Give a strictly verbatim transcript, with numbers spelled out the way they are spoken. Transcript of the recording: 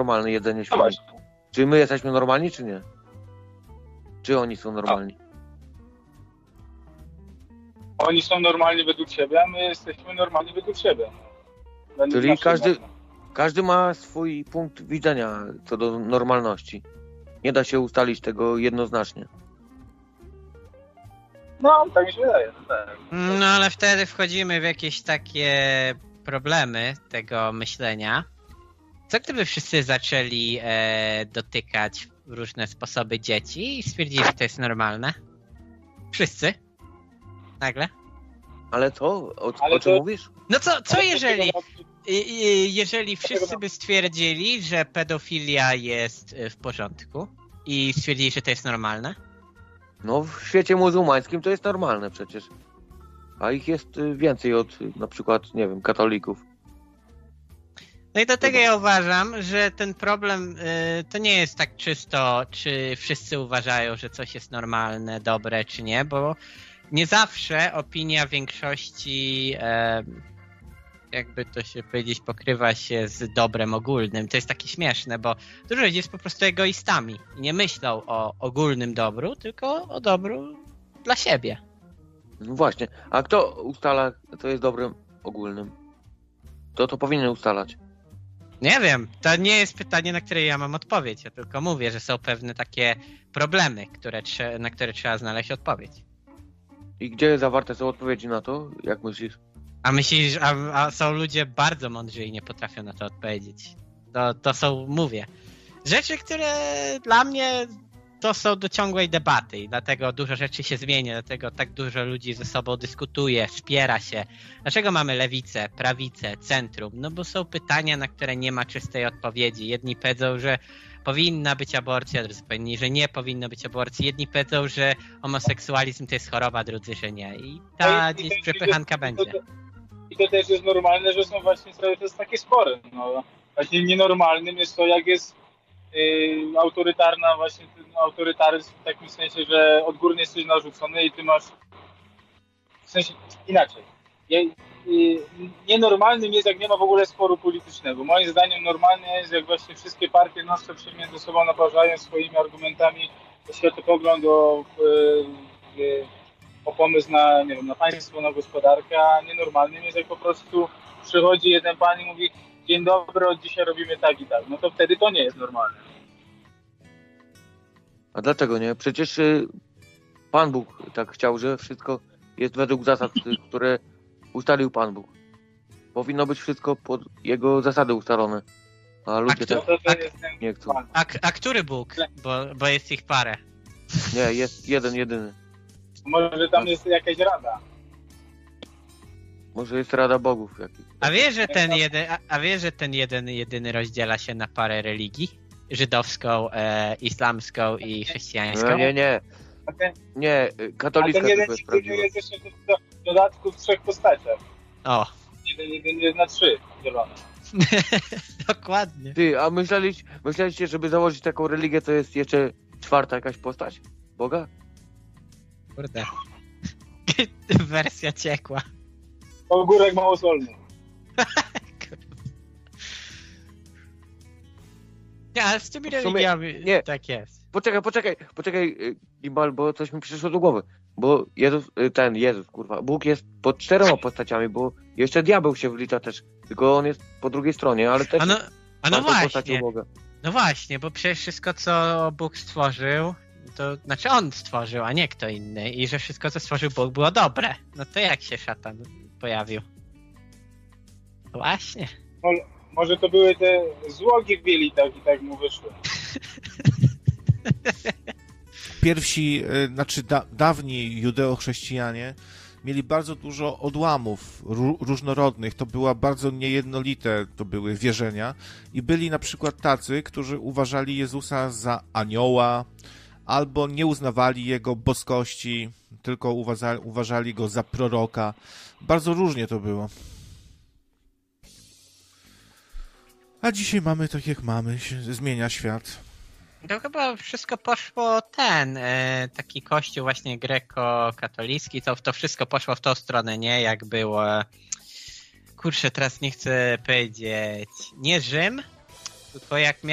normalne jedzenie No świni? właśnie. Czy my jesteśmy normalni, czy nie? Czy oni są normalni? Oni są normalni według siebie, a my jesteśmy normalni według siebie. Według Czyli naszych każdy, norm. każdy ma swój punkt widzenia co do normalności. Nie da się ustalić tego jednoznacznie. No, tak mi się wydaje. No, tak. No ale wtedy wchodzimy w jakieś takie problemy tego myślenia. Co gdyby wszyscy zaczęli e, dotykać w różne sposoby dzieci i stwierdzili, że to jest normalne? Wszyscy? Nagle? Ale co? O, Ale o czym to- mówisz? No co, co Ale jeżeli, dlaczego- i- i- jeżeli wszyscy Dlaczego- by stwierdzili, że pedofilia jest e, w porządku i stwierdzili, że to jest normalne? No w świecie muzułmańskim to jest normalne przecież. A ich jest y, więcej od y, na przykład, nie wiem, katolików. No i dlatego ja uważam, że ten problem y, to nie jest tak czysto, czy wszyscy uważają, że coś jest normalne, dobre, czy nie, bo nie zawsze opinia większości, e, jakby to się powiedzieć, pokrywa się z dobrem ogólnym. To jest takie śmieszne, bo dużo ludzi jest po prostu egoistami i nie myślą o ogólnym dobru, tylko o dobru dla siebie. No właśnie. A kto ustala, co jest dobrym ogólnym? Kto to powinien ustalać? Nie wiem, to nie jest pytanie, na które ja mam odpowiedź. Ja tylko mówię, że są pewne takie problemy, które trze- na które trzeba znaleźć odpowiedź. I gdzie zawarte są odpowiedzi na to? Jak myślisz? A myślisz, a, a są ludzie bardzo mądrzy i nie potrafią na to odpowiedzieć. To, to są, mówię, rzeczy, które dla mnie to są do ciągłej debaty i dlatego dużo rzeczy się zmienia, dlatego tak dużo ludzi ze sobą dyskutuje, wspiera się. Dlaczego mamy lewicę, prawicę, centrum? No bo są pytania, na które nie ma czystej odpowiedzi. Jedni powiedzą, że powinna być aborcja, drudzy powinni, że nie powinno być aborcji. Jedni powiedzą, że homoseksualizm to jest choroba, drudzy, że nie. I ta No i- i gdzieś to- przepychanka i to- będzie. I to też jest normalne, że są właśnie cały czas takie spory. No. Właśnie nienormalnym jest to, jak jest yy, autorytarna właśnie ten autorytaryzm w takim sensie, że odgórnie jesteś narzucony i ty masz w sensie inaczej. Je, yy, nienormalnym jest, jak nie ma w ogóle sporu politycznego. Moim zdaniem normalne jest, jak właśnie wszystkie partie non-stop się między sobą naparzają swoimi argumentami o światopogląd, o, yy, yy, o pomysł na, nie wiem, na państwo, na gospodarkę, a nienormalnym jest, jak po prostu przychodzi jeden pan i mówi: dzień dobry, od dzisiaj robimy tak i tak. No to wtedy to nie jest normalne. A dlaczego nie? Przecież y, Pan Bóg tak chciał, że wszystko jest według zasad, y, które ustalił Pan Bóg. Powinno być wszystko pod jego zasady ustalone. A ludzie kto- No tak to, A- to jest ten nie chcą. A, a który Bóg? Bo, bo jest ich parę. Nie, jest jeden, jedyny. Może tam jest jakaś rada. Może jest Rada Bogów jakiś. A wiesz, że ten jeden, a, a wiesz, że ten jeden jedyny rozdziela się na parę religii? Żydowską, e, islamską i chrześcijańską. Nie, nie, nie. A ten, Nie, y, a katolicka ten jeden tylko jest jedyny prawdziwa. jest jeszcze do, do, w dodatku w trzech postaciach. O, Jeden, jeden jest na trzy dzielony. dokładnie. Ty, a myśleliście, myśleliście, żeby założyć taką religię, to jest jeszcze czwarta jakaś postać Boga? Kurde. Wersja ciekła. Ogórek małosolny. Nie, ale z tymi W sumie- religiami nie. tak jest. Poczekaj, poczekaj, poczekaj, y, Gimbal, bo coś mi przyszło do głowy. Bo Jezus, y, ten Jezus, kurwa, Bóg jest pod czterema postaciami, bo jeszcze diabeł się wlicza też, tylko on jest po drugiej stronie, ale też A no, a no czwartą postacią właśnie, Boga. no właśnie, bo przecież wszystko, co Bóg stworzył, to znaczy on stworzył, a nie kto inny. I że wszystko, co stworzył Bóg, było dobre. No to jak się szatan pojawił? No właśnie. Może, może to były te złogi w bielitach i tak mu wyszło. Pierwsi, y, znaczy da, dawni judeo-chrześcijanie mieli bardzo dużo odłamów ró- różnorodnych, to była bardzo niejednolite, to były wierzenia i byli na przykład tacy, którzy uważali Jezusa za anioła albo nie uznawali Jego boskości, tylko uważali, uważali Go za proroka. Bardzo różnie to było. A dzisiaj mamy tak jak mamy, się zmienia świat. To chyba wszystko poszło ten, e, taki kościół właśnie greko-katolicki, to, to wszystko poszło w tą stronę, nie? Jak było, kurczę, teraz nie chcę powiedzieć, nie Rzym, tylko jak miał